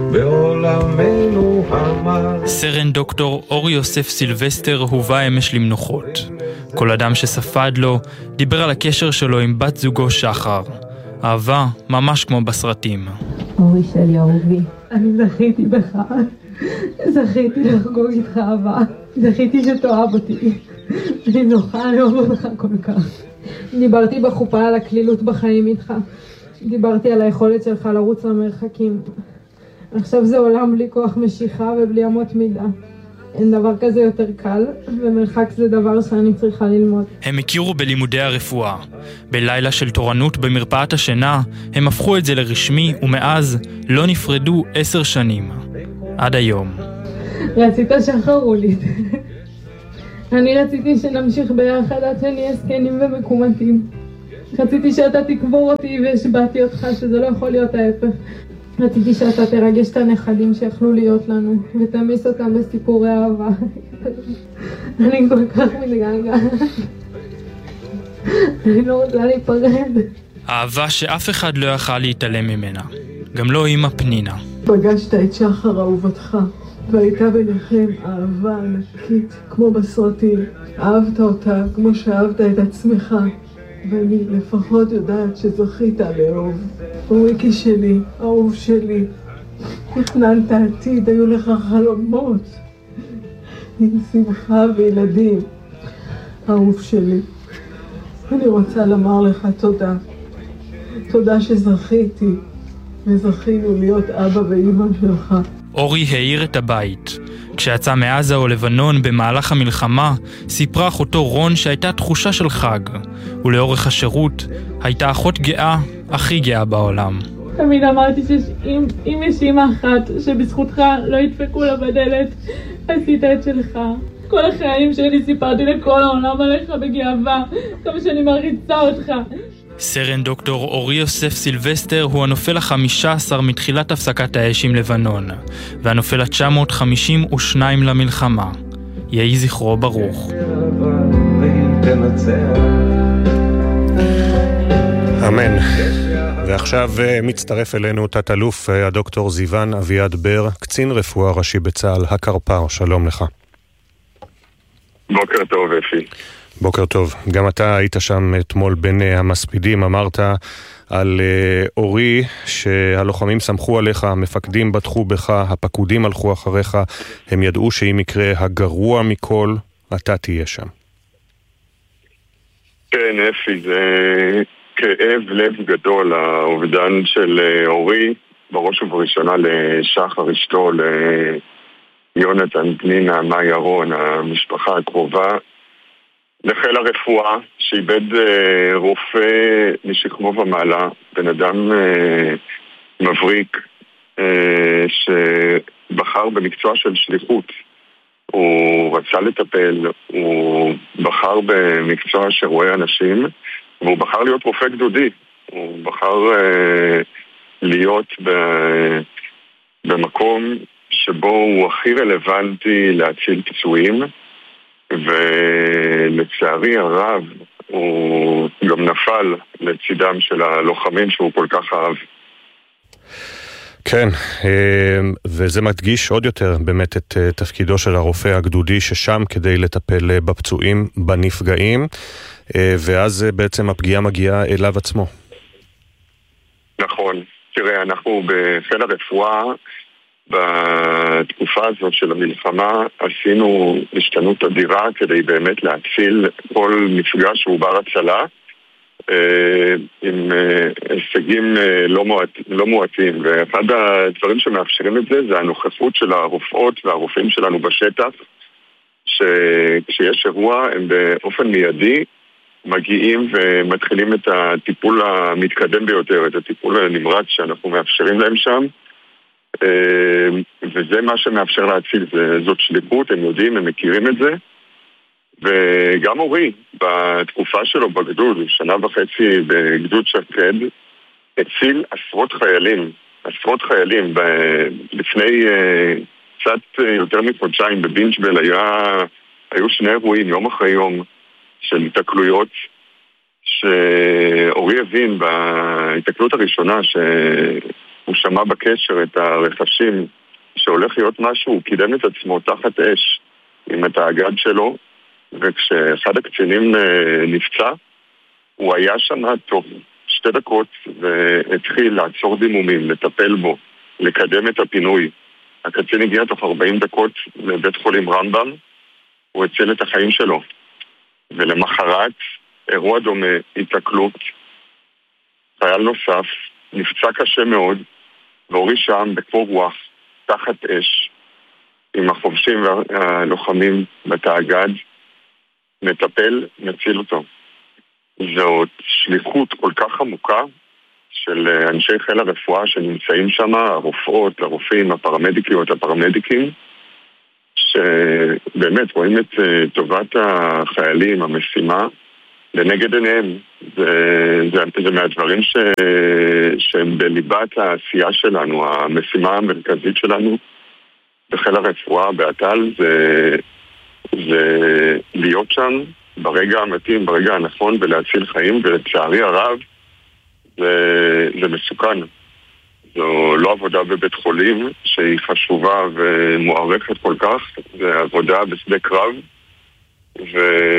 בעולמנו המר. סרן דוקטור אורי יוסף סילבסטר הובא אמש למנוחות. כל אדם שספד לו דיבר על הקשר שלו עם בת זוגו שחר. אהבה ממש כמו בסרטים. אורי שלי אהובי, אני זכיתי בך, זכיתי לחגוג איתך אהבה, זכיתי שתאהב אותי, אני נוחה לאהוב אותך כל כך. דיברתי בחופה על הכלילות בחיים איתך, דיברתי על היכולת שלך לרוץ למרחקים. עכשיו זה עולם בלי כוח משיכה ובלי אמות מידה. אין דבר כזה יותר קל, ומרחק זה דבר שאני צריכה ללמוד. הם הכירו בלימודי הרפואה. בלילה של תורנות במרפאת השינה, הם הפכו את זה לרשמי, ומאז לא נפרדו עשר שנים. עד היום. רצית שחרולית. אני רציתי שנמשיך ביחד עד שנהיה זקנים ומקומטים. רציתי שאתה תקבור אותי והשבעתי אותך שזה לא יכול להיות ההפך. רציתי שאתה תרגש את הנכדים שיכלו להיות לנו ותמיס אותם בסיפורי אהבה. אני כל כך מתגעגעת. אני לא רוצה להיפרד. אהבה שאף אחד לא יכל להתעלם ממנה. גם לא אמא פנינה. פגשת את שחר אהובתך והייתה ביניכם אהבה ענקית כמו בסרטים. אהבת אותה כמו שאהבת את עצמך. ואני לפחות יודעת שזכית לאהוב. אוריקי שלי, אהוב שלי, תכננת עתיד, היו לך חלומות עם שמחה וילדים. אהוב שלי, אני רוצה לומר לך תודה. תודה שזכיתי וזכינו להיות אבא ואמא שלך. אורי העיר את הבית. כשיצא מעזה או לבנון במהלך המלחמה, סיפרה אחותו רון שהייתה תחושה של חג, ולאורך השירות הייתה אחות גאה, הכי גאה בעולם. תמיד אמרתי שאם יש אמא אחת שבזכותך לא ידפקו לה בדלת, עשית את שלך. כל החיים שלי סיפרתי לכל העולם עליך בגאווה, כמה שאני מעריצה אותך. סרן דוקטור אורי יוסף סילבסטר הוא הנופל החמישה עשר מתחילת הפסקת האש עם לבנון, והנופל ה-תשע מאות חמישים ושתיים למלחמה. יהי זכרו ברוך. אמן. ועכשיו מצטרף אלינו תת-אלוף הדוקטור זיוון אביעד בר, קצין רפואה ראשי בצה"ל, הקרפ"ר. שלום לך. בוקר טוב, אפי. בוקר טוב. גם אתה היית שם אתמול בין המספידים, אמרת על אורי שהלוחמים סמכו עליך, המפקדים בטחו בך, הפקודים הלכו אחריך, הם ידעו שאם יקרה הגרוע מכל, אתה תהיה שם. כן, אפי, זה כאב לב גדול, האובדן של אורי, בראש ובראשונה לשחר אשתו, ליונתן, פנינה, מאי ירון, המשפחה הקרובה, לחיל הרפואה, שאיבד אה, רופא משכמו ומעלה, בן אדם אה, מבריק, אה, שבחר במקצוע של שליחות. הוא רצה לטפל, הוא בחר במקצוע שרואה אנשים, והוא בחר להיות רופא גדודי. הוא בחר אה, להיות ב, במקום שבו הוא הכי רלוונטי להציל פצועים, ולצערי הרב הוא גם נפל לצידם של הלוחמים שהוא כל כך אהב. כן, וזה מדגיש עוד יותר באמת את תפקידו של הרופא הגדודי ששם כדי לטפל בפצועים, בנפגעים, ואז בעצם הפגיעה מגיעה אליו עצמו. נכון, תראה, אנחנו בחיל הרפואה בתקופה הזאת של המלחמה עשינו השתנות אדירה כדי באמת להציל כל מפגש שהוא בר הצלה עם הישגים לא, מועט, לא מועטים, ואחד הדברים שמאפשרים את זה זה הנוכחות של הרופאות והרופאים שלנו בשטח, שכשיש אירוע הם באופן מיידי מגיעים ומתחילים את הטיפול המתקדם ביותר, את הטיפול הנמרץ שאנחנו מאפשרים להם שם, וזה מה שמאפשר להציל. זאת שליחות, הם יודעים, הם מכירים את זה. וגם אורי בתקופה שלו בגדוד, שנה וחצי בגדוד שקד, הציל עשרות חיילים עשרות חיילים לפני קצת יותר מחודשיים בבינג'בל היה, היו שני אירועים יום אחרי יום של התקלויות, שאורי הבין בהתקלות הראשונה שהוא שמע בקשר את הרכשים שהולך להיות משהו, הוא קידם את עצמו תחת אש עם את האגד שלו, וכשאחד הקצינים נפצע הוא היה שם תוך שתי דקות והתחיל לעצור דימומים, לטפל בו, לקדם את הפינוי. הקצין הגיע תוך ארבעים דקות לבית חולים רמב"ם, הוא הציל את החיים שלו. ולמחרת אירוע דומה, התקלות, חייל נוסף, נפצע קשה מאוד, והורי שם בקור רוח, תחת אש, עם החובשים והלוחמים בתאגד, מטפל, מציל אותו. זאת שליחות כל כך עמוקה של אנשי חיל הרפואה שנמצאים שם, הרופאות, הרופאים, הפרמדיקיות, הפרמדיקים, שבאמת רואים את טובת החיילים, המשימה, לנגד עיניהם. זה, זה, זה מהדברים ש, שהם בליבת העשייה שלנו, המשימה המרכזית שלנו בחיל הרפואה, באט"ל, זה, זה להיות שם ברגע המתאים, ברגע הנכון, ולהציל חיים, ולצערי הרב זה, זה מסוכן. זו לא עבודה בבית חולים שהיא חשובה ומוערכת כל כך, זה עבודה בשדה קרב, ו...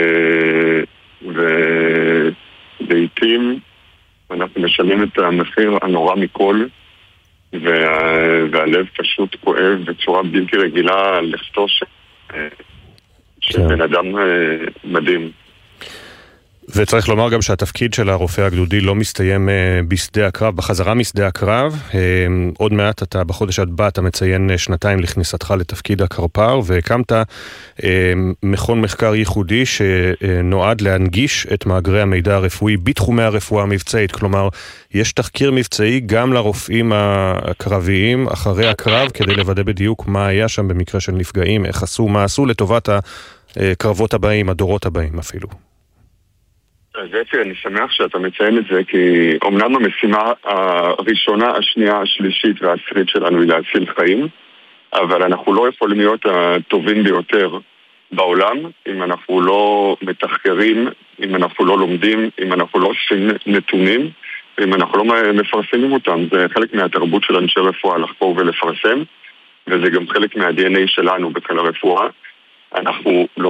ולעיתים אנחנו משלמים את המחיר הנורא מכל, וה... והלב פשוט כואב בצורה בלתי רגילה על לכתו ש... של בן אדם מדהים. וצריך לומר גם שהתפקיד של הרופא הגדודי לא מסתיים בשדה הקרב, בחזרה משדה הקרב. עוד מעט אתה, בחודש הבא, אתה מציין שנתיים לכניסתך לתפקיד הקרפ"ר, והקמת מכון מחקר ייחודי שנועד להנגיש את מאגרי המידע הרפואי בתחומי הרפואה המבצעית. כלומר, יש תחקיר מבצעי גם לרופאים הקרביים אחרי הקרב, כדי לוודא בדיוק מה היה שם במקרה של נפגעים, איך עשו, מה עשו לטובת הקרבות הבאים, הדורות הבאים אפילו. אז אפי, אני שמח שאתה מציין את זה, כי אומנם המשימה הראשונה, השנייה, השלישית והעשירית שלנו היא להציל חיים, אבל אנחנו לא יכולים להיות הטובים ביותר בעולם אם אנחנו לא מתחקרים, אם אנחנו לא לומדים, אם אנחנו לא עושים נתונים, אם אנחנו לא מפרסמים אותם. זה חלק מהתרבות של אנשי רפואה לחקור ולפרסם, וזה גם חלק מה-די אן איי שלנו בכל הרפואה. אנחנו לא...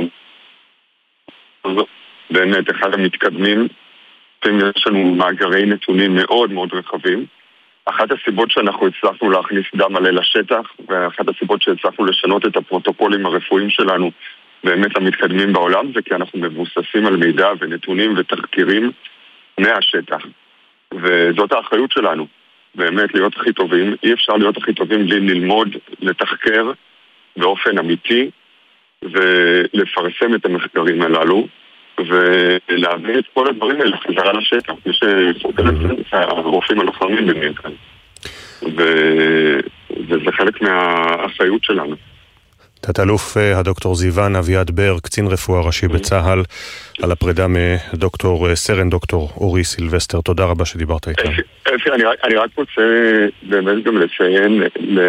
באמת אחד המתקדמים, יש לנו מאגרי נתונים מאוד מאוד רחבים. אחת הסיבות שאנחנו הצלחנו להכניס דם מלא לשטח, ואחת הסיבות שהצלחנו לשנות את הפרוטוקולים הרפואיים שלנו באמת המתקדמים בעולם, זה כי אנחנו מבוססים על מידע ונתונים ותחקירים מהשטח. וזאת האחריות שלנו, באמת להיות הכי טובים. אי אפשר להיות הכי טובים בלי ללמוד, לתחקר באופן אמיתי, ולפרסם את המחקרים הללו. ולהביא את כל הדברים האלה חזרה לשטח, מי שחוקר את זה, הרופאים הלוחמים במיוחד. וזה חלק מהאחריות שלנו. תת-אלוף הדוקטור זיוון אביעד בר, קצין רפואה ראשי בצה"ל, על הפרידה מדוקטור סרן דוקטור אורי סילבסטר. תודה רבה שדיברת איתנו. אפי, אני רק רוצה באמת גם לציין,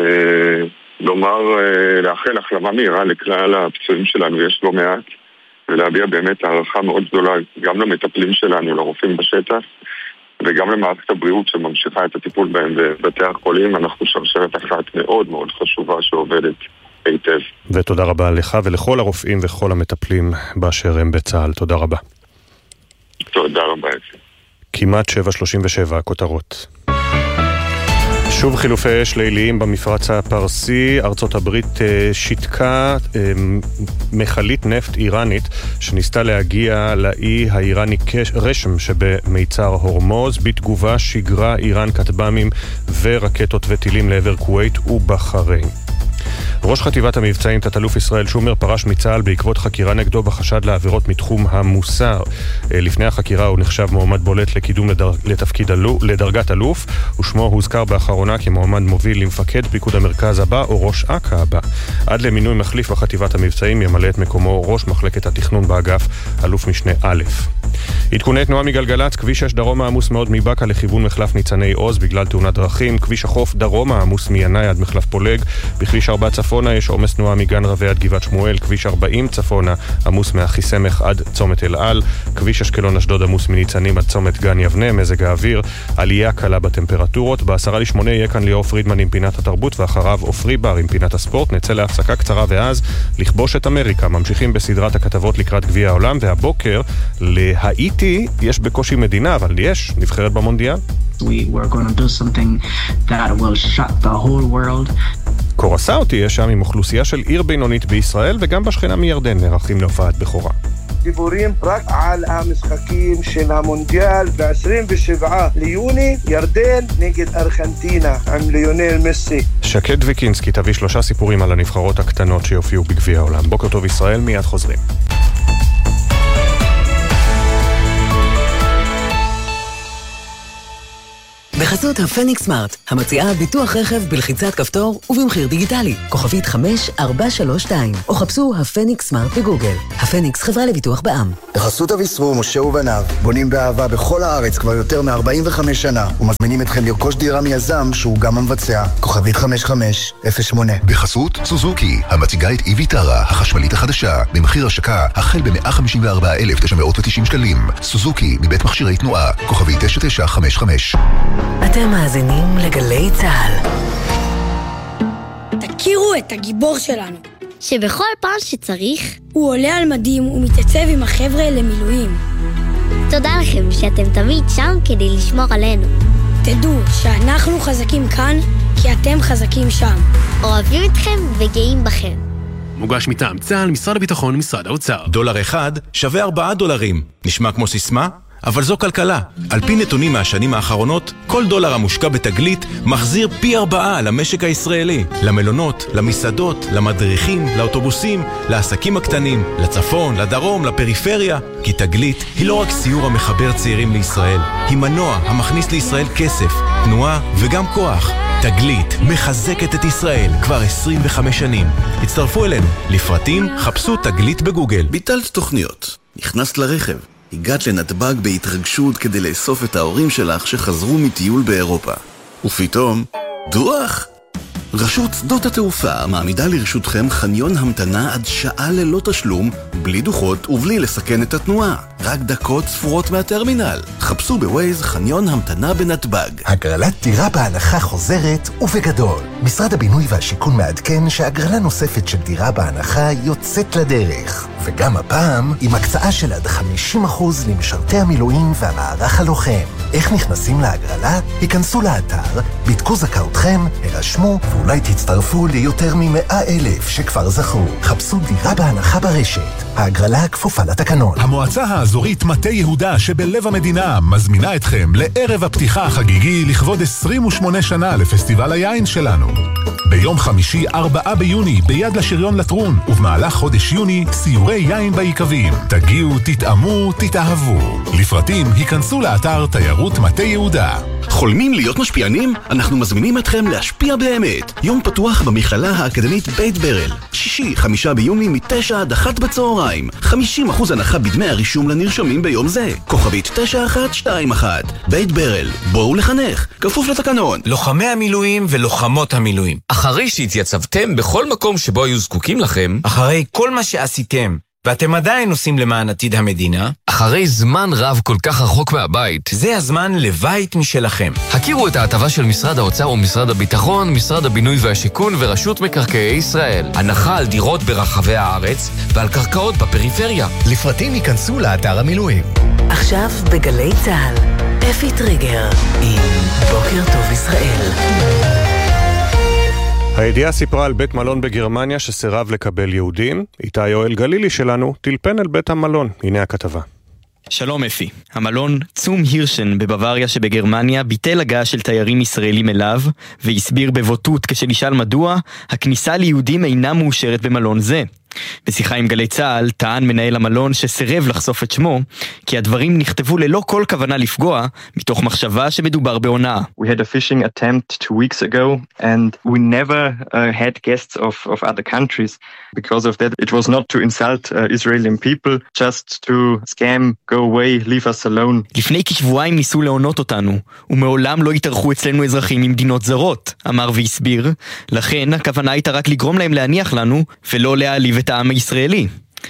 לומר, לאחל החלמה מהירה לכלל הפצועים שלנו, יש לא מעט, ולהביע באמת הערכה מאוד גדולה גם למטפלים שלנו, לרופאים בשטח, וגם למערכת הבריאות שממשיכה את הטיפול בהם בבתי החולים. אנחנו שרשרת אחת מאוד מאוד חשובה שעובדת היטב. ותודה רבה לך ולכל הרופאים וכל המטפלים באשר הם בצה"ל. תודה רבה. תודה רבה. כמעט שבע שלושים ושבע, הכותרות. שוב חילופי אש ליליים במפרץ הפרסי. ארצות הברית שיתקה מכלית נפט איראנית שניסתה להגיע לאי האיראני רשם שבמיצר הורמוז. בתגובה שיגרה איראן כטב"מים ורקטות וטילים לעבר כווית ובחריין. ראש חטיבת המבצעים תת-אלוף ישראל שומר פרש מצה"ל בעקבות חקירה נגדו בחשד לעבירות מתחום המוסר. לפני החקירה הוא נחשב מועמד בולט לקידום לדר... לתפקיד אלו... לדרגת אלוף, ושמו הוזכר באחרונה כמועמד מוביל למפקד פיקוד המרכז הבא או ראש אכ"א הבא. עד למינוי מחליף בחטיבת המבצעים ימלא את מקומו ראש מחלקת התכנון באגף, אלוף משנה א'. עדכוני תנועה מגלגלת, כביש שש דרומה עמוס מאוד מבקה לכיוון מחלף ניצני עוז בגלל תאונת דרכים. כביש החוף דרומה עמוס מינאי עד מחלף פולג. בכביש ארבע צפונה יש עומס תנועה מגן רבי עד גבעת שמואל. כביש ארבעים צפונה עמוס מאחיסמך עד צומת אל על. כביש אשקלון אשדוד עמוס מניצנים עד צומת גן יבנה. מזג האוויר, עלייה קלה בטמפרטורות. בעשרה לשמונה יהיה כאן ליאור פרידמן עם פינת התרבות, ואחריו אופרי בר עם פינת הספורט. נצא להפסקה קצרה ואז לכבוש את אמריקה. ממשיכים בסדרת הכתבות לקראת גביע העולם, והבוקר להאיטי יש בקושי מדינה, אבל יש נבחרת במונדיאל. We were going to do something that will shock the whole world. קורסאו תהיה שם עם אוכלוסייה של עיר בינונית בישראל, וגם בשכנה מירדן נערכים להופעת בכורה. דיבורים רק על המשחקים של המונדיאל ב-עשרים ושבעה ליוני, ירדן נגד ארגנטינה עם ליונל מסי. שקד וקינסקי תביא שלושה סיפורים על הנבחרות הקטנות שיופיעו בגביע העולם. בוקר טוב ישראל, מיד חוזרים. בחסות הפניקס סמארט, המציעה ביטוח רכב בלחיצת כפתור ובמחיר דיגיטלי, כוכבית חמש ארבע שלוש שתיים, או חפשו הפניקס סמארט בגוגל. הפניקס חברה לביטוח בע"מ. בחסות אביסרו, משה ובניו, בונים באהבה בכל הארץ כבר יותר מ-ארבעים וחמש שנה, ומזמינים אתכם לרכוש דירה מיזם שהוא גם המבצע, כוכבית חמש חמש אפס שמונה. בחסות סוזוקי, המציגה את איביטרה, החשמלית החדשה, במחיר השקה החל ב-מאה חמישים וארבעה אלף תשע מאות ותשעים שקלים. סוזוקי, מבית מכשירי תנועה, כוכבית תשע תשע חמש חמש. אתם מאזינים לגלי צה"ל. תכירו את הגיבור שלנו, שבכל פעם שצריך הוא עולה על מדים ומתייצב עם החבר'ה למילואים. תודה לכם שאתם תמיד שם כדי לשמור עלינו. תדעו שאנחנו חזקים כאן כי אתם חזקים שם. אוהבים אתכם וגאים בכם. מוגש מטעם צה"ל, משרד הביטחון, משרד האוצר. דולר אחד שווה ארבעה דולרים. נשמע כמו סיסמה? אבל זו כלכלה. על פי נתונים מהשנים האחרונות, כל דולר המושקע בתגלית מחזיר פי ארבעה למשק הישראלי. למלונות, למסעדות, למדריכים, לאוטובוסים, לעסקים הקטנים, לצפון, לדרום, לפריפריה. כי תגלית היא לא רק סיור המחבר צעירים לישראל, היא מנוע המכניס לישראל כסף, תנועה וגם כוח. תגלית מחזקת את ישראל כבר עשרים וחמש שנים. הצטרפו אלינו. לפרטים חפשו תגלית בגוגל. ביטלת תוכניות. נכנסת לרכב. הגעת לנתב"ג בהתרגשות כדי לאסוף את ההורים שלך שחזרו מטיול באירופה. ופתאום, דוח! רשות שדות התעופה מעמידה לרשותכם חניון המתנה עד שעה ללא תשלום, בלי דוחות ובלי לסכן את התנועה. רק דקות ספורות מהטרמינל. חפשו בווייז חניון המתנה בנתב"ג. הגרלת דירה בהנחה חוזרת ובגדול. משרד הבינוי והשיכון מעדכן שהגרלה נוספת של דירה בהנחה יוצאת לדרך. וגם הפעם עם הקצאה של עד חמישים אחוז למשרתי המילואים והמערך הלוחם. איך נכנסים להגרלה? היכנסו לאתר, בדקו זכאותכם, הרשמו ואולי תצטרפו ליותר מ-מאה אלף שכבר זכו. חפשו דירה בהנחה ברשת. ההגרלה כפופה לתקנון. המועצה האזורית מטה יהודה שבלב המדינה מזמינה אתכם לערב הפתיחה החגיגי לכבוד עשרים ושמונה שנה לפסטיבל היין שלנו. ביום חמישי ארבעה ביוני ביד לשריון לטרון, ובמהלך חודש יוני סיורי יין בעיקבים. תגיעו, תתאמו, תתאהבו. לפרטים היכנסו לאתר תיירות מטה יהודה. חולמים להיות משפיענים? אנחנו מזמינים אתכם להשפיע באמת. יום פתוח במכללה האקדמית בית ברל. שישי, חמישה ביוני מתשע עד אחת בצהריים. חמישים אחוז הנחה בדמי הרישום לנרשמים ביום זה. כוכבית תשע אחת שתיים אחת. בית ברל. בואו לחנך. כפוף לתקנון. לוחמי המילואים ולוחמות המילואים. אחרי שהתייצבתם בכל מקום שבו היו זקוקים לכם, אחרי כל מה שעשיתם, ואתם עדיין עושים למען עתיד המדינה, אחרי זמן רב כל כך רחוק מהבית, זה הזמן לבית משלכם. הכירו את ההטבה של משרד האוצר ומשרד הביטחון, משרד הבינוי והשיכון ורשות מקרקעי ישראל. הנחה על דירות ברחבי הארץ ועל קרקעות בפריפריה. לפרטים ייכנסו לאתר המילואים. עכשיו בגלי צהל, אפי טריגר עם בוקר טוב ישראל. הידיעה סיפרה על בית מלון בגרמניה שסירב לקבל יהודים. איתה יואל גלילי שלנו טלפן אל בית המלון. הנה הכתבה. שלום אפי. המלון צום הירשן בבוואריה שבגרמניה ביטל הגעה של תיירים ישראלים אליו, והסביר בבוטות כשנשאל מדוע הכניסה ליהודים אינה מאושרת במלון זה. בשיחה עם גלי צהל טען מנהל המלון שסירב לחשוף את שמו, כי הדברים נכתבו ללא כל כוונה לפגוע, מתוך מחשבה שמדובר בהונאה. We had a fishing attempt two weeks ago and we never uh, had guests of, of other countries. Because of that, it was not to insult uh, Israeli people, just to scam, go away, leave us alone. לפני כשבועיים ניסו להונות אותנו, ומעולם לא התארחו אצלנו אזרחים ממדינות זרות, אמר והסביר. לכן הכוונה הייתה רק לגרום להם להניח לנו, ולא להעליב את העם הישראלי.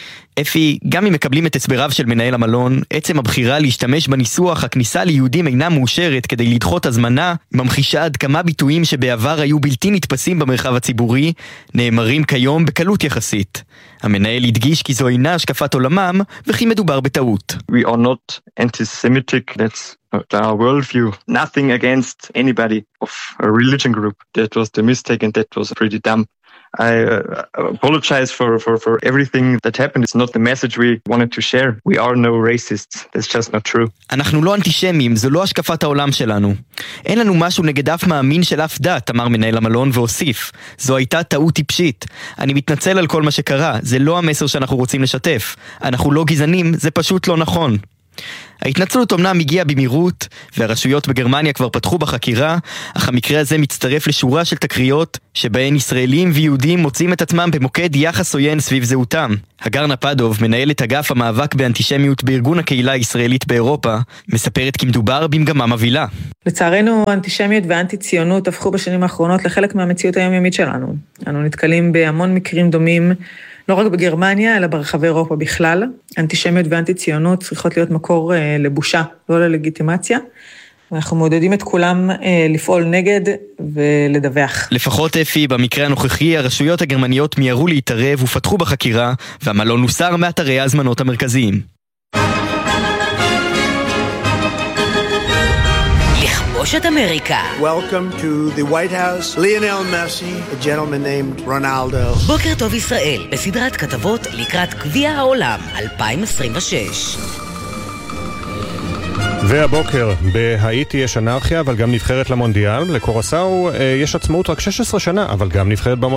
אפי, גם אם מקבלים את הסבריו של מנהל המלון, עצם הבחירה להשתמש בניסוח הכניסה ליהודים אינה מאושרת כדי לדחות הזמנה, ממחישה עד כמה ביטויים שבעבר היו בלתי נתפסים במרחב הציבורי, נאמרים כיום בקלות יחסית. המנהל הדגיש כי זו אינה השקפת עולמם, וכי מדובר בטעות. We are not anti-Semitic, that's our worldview. Nothing against anybody of a religion group. That was the mistake and that was pretty dumb. I uh, apologize for, for, for everything that happened. It's not the message we wanted to share. We are no racists. That's just not true. אנחנו לא אנטישמים, זו לא השקפת העולם שלנו. אין לנו משהו נגד אף מאמין של אף דת, אמר מנהל המלון והוסיף. זו הייתה טעות טיפשית. אני מתנצל על כל מה שקרה, זה לא המסר שאנחנו רוצים לשתף. אנחנו לא גזענים, זה פשוט לא נכון. ההתנצלות אומנם הגיעה במהירות, והרשויות בגרמניה כבר פתחו בחקירה, אך המקרה הזה מצטרף לשורה של תקריות, שבהן ישראלים ויהודים מוצאים את עצמם במוקד יחס עוין סביב זהותם. הגר נפדוב, מנהלת אגף המאבק באנטישמיות בארגון הקהילה הישראלית באירופה, מספרת כי מדובר במגמה מבהילה. לצערנו, האנטישמיות והאנטי-ציונות הפכו בשנים האחרונות לחלק מהמציאות היומיומית שלנו. אנו נתקלים בהמון מקרים דומים, לא רק בגרמניה, אלא ברחבי אירופה בכלל. אנטישמיות ואנטי-ציונות צריכות להיות מקור אה, לבושה, לא ללגיטימציה. אנחנו מעודדים את כולם אה, לפעול נגד ולדווח. לפחות אפי, במקרה הנוכחי, הרשויות הגרמניות מיהרו להתערב ופתחו בחקירה, והמלון הוסר מאתרי ההזמנות המרכזיים. נחבוש את אמריקה. Welcome to the White House, Lionel Messi, a gentleman named Ronaldo. בוקר טוב ישראל, בסדרת כתבות לקראת גביע העולם אלפיים עשרים ושש. והבוקר בהאיטי יש אנרכיה, אבל גם נבחרת למונדיאל. לקורסאו יש עצמאות רק שש עשרה שנה, אבל גם נבחרת במונדיאל.